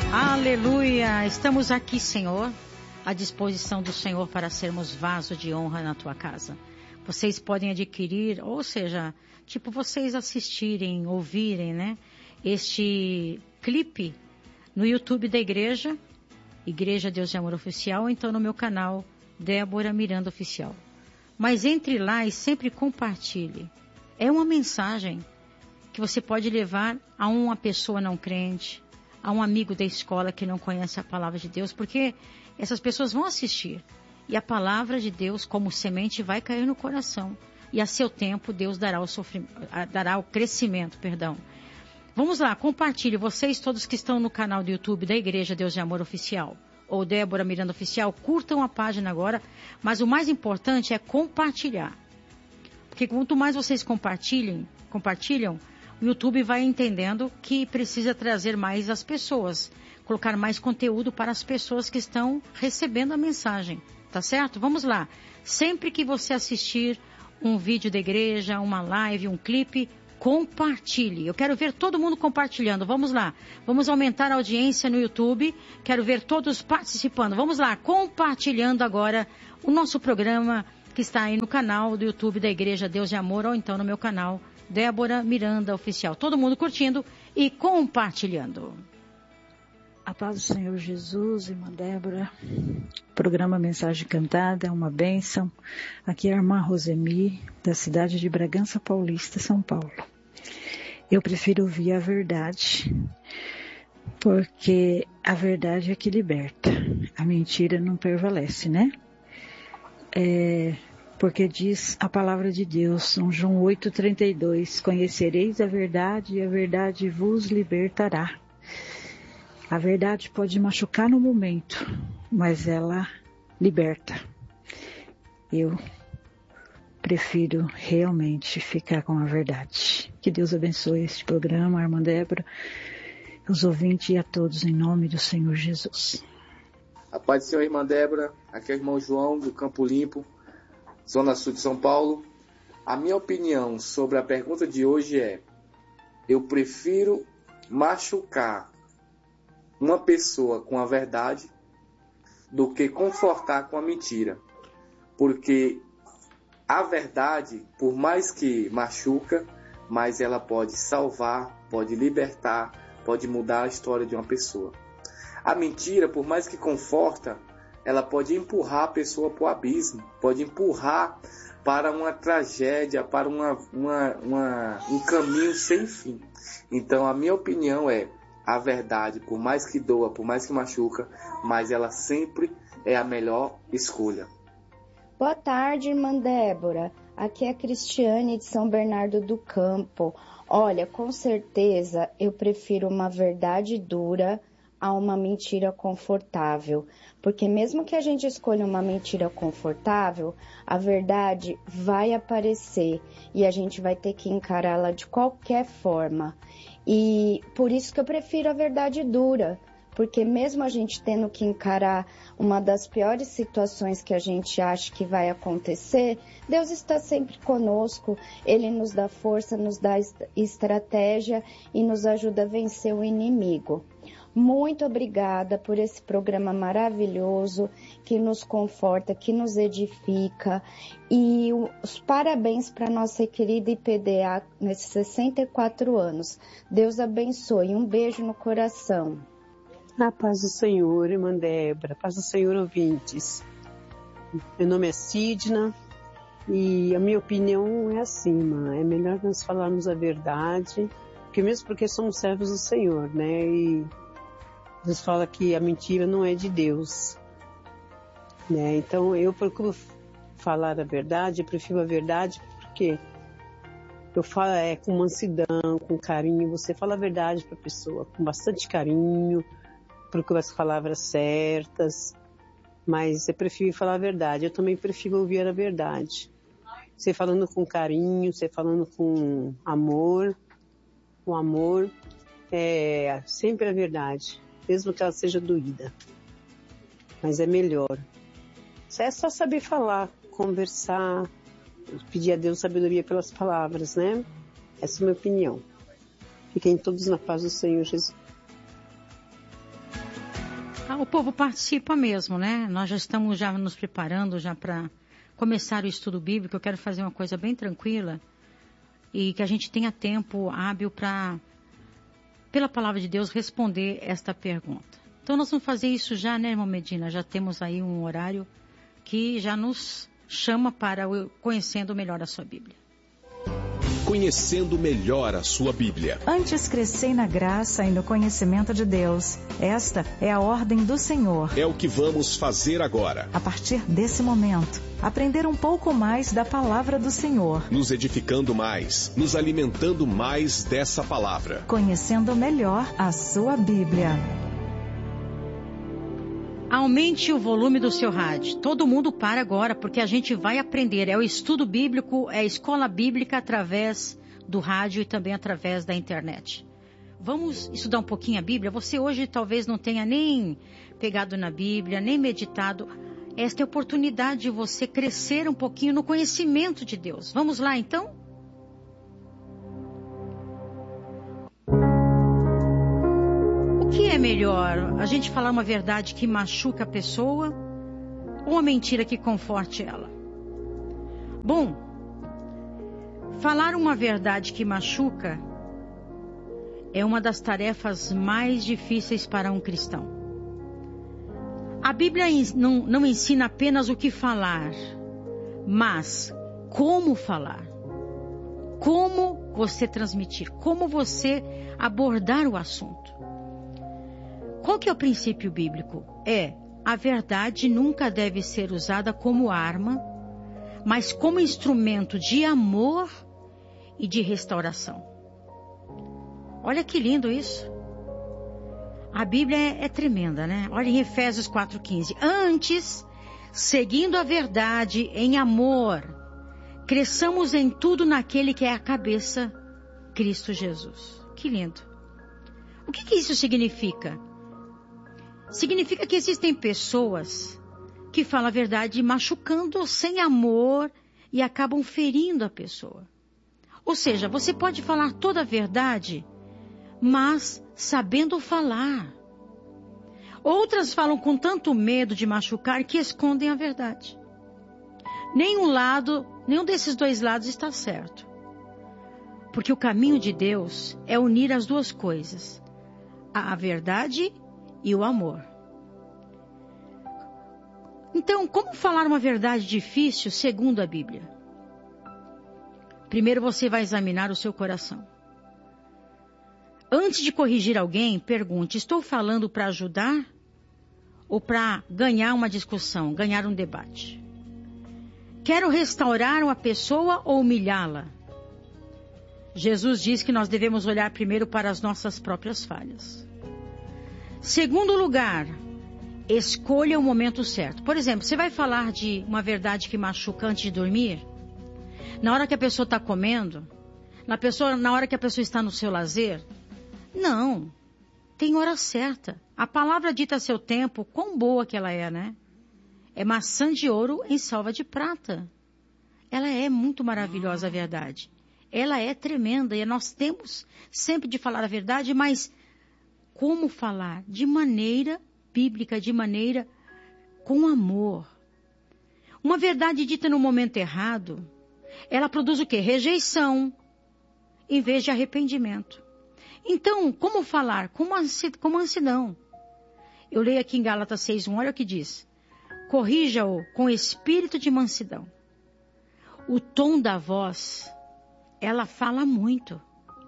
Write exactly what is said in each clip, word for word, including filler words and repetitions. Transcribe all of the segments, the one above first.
Aleluia! Estamos aqui, Senhor, à disposição do Senhor para sermos vaso de honra na tua casa. Vocês podem adquirir, ou seja, tipo vocês assistirem, ouvirem, né? Este clipe no YouTube da igreja, Igreja Deus de Amor Oficial, ou então no meu canal, Débora Miranda Oficial. Mas entre lá e sempre compartilhe. É uma mensagem que você pode levar a uma pessoa não crente, a um amigo da escola que não conhece a palavra de Deus, porque essas pessoas vão assistir. E a palavra de Deus, como semente, vai cair no coração. E a seu tempo, Deus dará o, sofrimento, dará o crescimento, perdão. Vamos lá, compartilhe. Vocês todos que estão no canal do YouTube da Igreja Deus de Amor Oficial, ou Débora Miranda Oficial, curtam a página agora. Mas o mais importante é compartilhar. Porque quanto mais vocês compartilhem, compartilham, o YouTube vai entendendo que precisa trazer mais as pessoas, colocar mais conteúdo para as pessoas que estão recebendo a mensagem, tá certo? Vamos lá. Sempre que você assistir um vídeo da igreja, uma live, um clipe, compartilhe. Eu quero ver todo mundo compartilhando. Vamos lá. Vamos aumentar a audiência no YouTube. Quero ver todos participando. Vamos lá, compartilhando agora o nosso programa que está aí no canal do YouTube da Igreja Deus de Amor, ou então no meu canal Débora Miranda Oficial. Todo mundo curtindo e compartilhando. A paz do Senhor Jesus, irmã Débora. Programa Mensagem Cantada é uma bênção. Aqui é a irmã Rosemi, da cidade de Bragança Paulista, São Paulo. Eu prefiro ouvir a verdade, porque a verdade é que liberta. A mentira não prevalece, né? É... Porque diz a palavra de Deus, São João oito, trinta e dois, conhecereis a verdade e a verdade vos libertará. A verdade pode machucar no momento, mas ela liberta. Eu prefiro realmente ficar com a verdade. Que Deus abençoe este programa, a irmã Débora, os ouvintes e a todos, em nome do Senhor Jesus. A paz do Senhor, irmã Débora, aqui é o irmão João, do Campo Limpo, Zona Sul de São Paulo. A minha opinião sobre a pergunta de hoje é: eu prefiro machucar uma pessoa com a verdade do que confortar com a mentira. Porque a verdade, por mais que machuca, mas ela pode salvar, pode libertar, pode mudar a história de uma pessoa. A mentira, por mais que conforta, ela pode empurrar a pessoa para o abismo, pode empurrar para uma tragédia, para uma, uma, uma, um caminho sem fim. Então, a minha opinião é: a verdade, por mais que doa, por mais que machuca, mas ela sempre é a melhor escolha. Boa tarde, irmã Débora. Aqui é a Cristiane de São Bernardo do Campo. Olha, com certeza eu prefiro uma verdade dura a uma mentira confortável, porque mesmo que a gente escolha uma mentira confortável, a verdade vai aparecer e a gente vai ter que encará-la de qualquer forma. E por isso que eu prefiro a verdade dura, porque mesmo a gente tendo que encarar uma das piores situações que a gente acha que vai acontecer, Deus está sempre conosco, Ele nos dá força, nos dá estratégia e nos ajuda a vencer o inimigo. Muito obrigada por esse programa maravilhoso que nos conforta, que nos edifica. E os parabéns para a nossa querida I P D A nesses sessenta e quatro anos. Deus abençoe. Um beijo no coração. Na paz do Senhor, irmã Débora. Paz do Senhor, ouvintes. Meu nome é Sidna e a minha opinião é assim, irmã. É melhor nós falarmos a verdade, porque mesmo porque somos servos do Senhor, né? E Deus fala que a mentira não é de Deus, né? Então eu procuro falar a verdade, eu prefiro a verdade porque eu falo é com mansidão, com carinho. Você fala a verdade para a pessoa, com bastante carinho, procura as palavras certas, mas eu prefiro falar a verdade. Eu também prefiro ouvir a verdade. Você falando com carinho, você falando com amor, o amor é sempre a verdade. Mesmo que ela seja doída. Mas é melhor. É só saber falar, conversar, pedir a Deus sabedoria pelas palavras, né? Essa é a minha opinião. Fiquem todos na paz do Senhor Jesus. Ah, o povo participa mesmo, né? Nós já estamos já nos preparando já para começar o estudo bíblico. Eu quero fazer uma coisa bem tranquila e que a gente tenha tempo hábil para, pela palavra de Deus, responder esta pergunta. Então nós vamos fazer isso já, né, irmã Medina? Já temos aí um horário que já nos chama para o Conhecendo Melhor a Sua Bíblia. Conhecendo melhor a sua Bíblia. Antes crescei na graça e no conhecimento de Deus. Esta é a ordem do Senhor. É o que vamos fazer agora. A partir desse momento, aprender um pouco mais da palavra do Senhor. Nos edificando mais, nos alimentando mais dessa palavra. Conhecendo melhor a sua Bíblia. Aumente o volume do seu rádio. Todo mundo para agora, porque a gente vai aprender. É o estudo bíblico, é a escola bíblica através do rádio e também através da internet. Vamos estudar um pouquinho a Bíblia? Você hoje talvez não tenha nem pegado na Bíblia, nem meditado. Esta é a oportunidade de você crescer um pouquinho no conhecimento de Deus. Vamos lá então? O que é melhor? A gente falar uma verdade que machuca a pessoa ou uma mentira que conforte ela? Bom, falar uma verdade que machuca é uma das tarefas mais difíceis para um cristão. A Bíblia não, não ensina apenas o que falar, mas como falar. Como você transmitir, como você abordar o assunto. Qual que é o princípio bíblico? É, a verdade nunca deve ser usada como arma, mas como instrumento de amor e de restauração. Olha que lindo isso. A Bíblia é, é tremenda, né? Olha em Efésios quatro quinze. Antes, seguindo a verdade em amor, cresçamos em tudo naquele que é a cabeça, Cristo Jesus. Que lindo. O que, que isso significa? Significa que existem pessoas que falam a verdade machucando sem amor e acabam ferindo a pessoa. Ou seja, você pode falar toda a verdade, mas sabendo falar. Outras falam com tanto medo de machucar que escondem a verdade. Nenhum lado, nenhum desses dois lados está certo. Porque o caminho de Deus é unir as duas coisas, a verdade e o amor. Então, como falar uma verdade difícil segundo a Bíblia? Primeiro você vai examinar o seu coração. Antes de corrigir alguém, pergunte, estou falando para ajudar ou para ganhar uma discussão, ganhar um debate? Quero restaurar uma pessoa ou humilhá-la? Jesus diz que nós devemos olhar primeiro para as nossas próprias falhas. Segundo lugar, escolha o momento certo. Por exemplo, você vai falar de uma verdade que machuca antes de dormir? Na hora que a pessoa está comendo? Na, pessoa, na hora que a pessoa está no seu lazer? Não. Tem hora certa. A palavra dita a seu tempo, quão boa que ela é, né? É maçã de ouro em salva de prata. Ela é muito maravilhosa, a verdade. Ela é tremenda e nós temos sempre de falar a verdade, mas como falar? De maneira bíblica, de maneira com amor. Uma verdade dita no momento errado, ela produz o quê? Rejeição, em vez de arrependimento. Então, como falar? Com mansidão. Eu leio aqui em Gálatas seis, um, olha o que diz. Corrija-o com espírito de mansidão. O tom da voz, ela fala muito.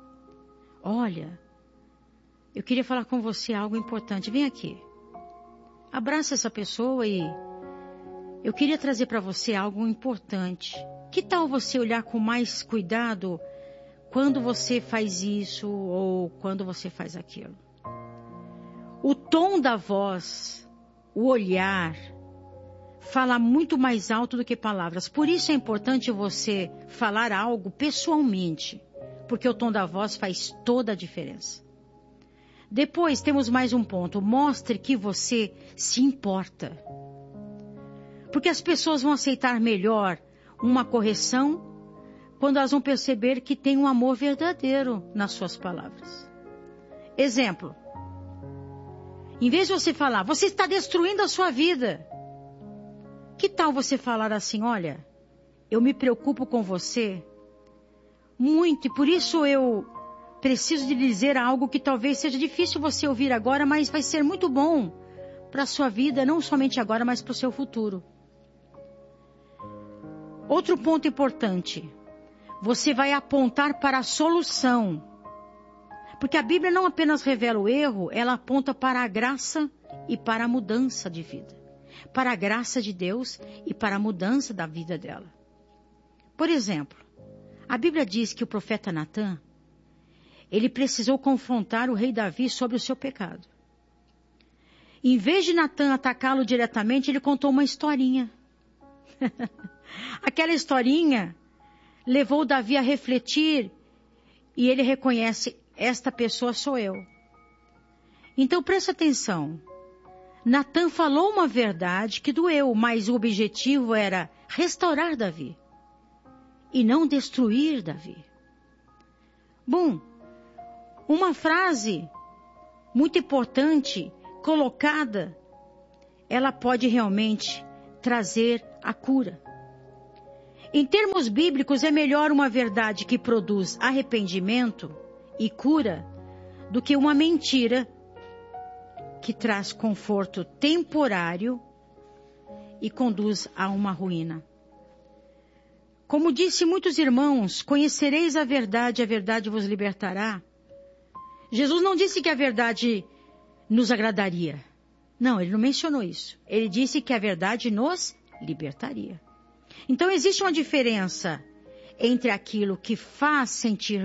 Olha, eu queria falar com você algo importante. Vem aqui. Abraça essa pessoa e eu queria trazer para você algo importante. Que tal você olhar com mais cuidado quando você faz isso ou quando você faz aquilo? O tom da voz, o olhar, fala muito mais alto do que palavras. Por isso é importante você falar algo pessoalmente, porque o tom da voz faz toda a diferença. Depois temos mais um ponto. Mostre que você se importa. Porque as pessoas vão aceitar melhor uma correção quando elas vão perceber que tem um amor verdadeiro nas suas palavras. Exemplo. Em vez de você falar, você está destruindo a sua vida. Que tal você falar assim, olha, eu me preocupo com você muito e por isso eu preciso de dizer algo que talvez seja difícil você ouvir agora, mas vai ser muito bom para a sua vida, não somente agora, mas para o seu futuro. Outro ponto importante, você vai apontar para a solução. Porque a Bíblia não apenas revela o erro, ela aponta para a graça e para a mudança de vida. Para a graça de Deus e para a mudança da vida dela. Por exemplo, a Bíblia diz que o profeta Natã, ele precisou confrontar o rei Davi sobre o seu pecado. Em vez de Natã atacá-lo diretamente, ele contou uma historinha. Aquela historinha levou Davi a refletir e ele reconhece, esta pessoa sou eu. Então presta atenção. Natã falou uma verdade que doeu, mas o objetivo era restaurar Davi e não destruir Davi. Bom, uma frase muito importante colocada, ela pode realmente trazer a cura. Em termos bíblicos, é melhor uma verdade que produz arrependimento e cura do que uma mentira que traz conforto temporário e conduz a uma ruína. Como disse muitos irmãos, conhecereis a verdade, a verdade vos libertará. Jesus não disse que a verdade nos agradaria. Não, ele não mencionou isso. Ele disse que a verdade nos libertaria. Então existe uma diferença entre aquilo que faz sentir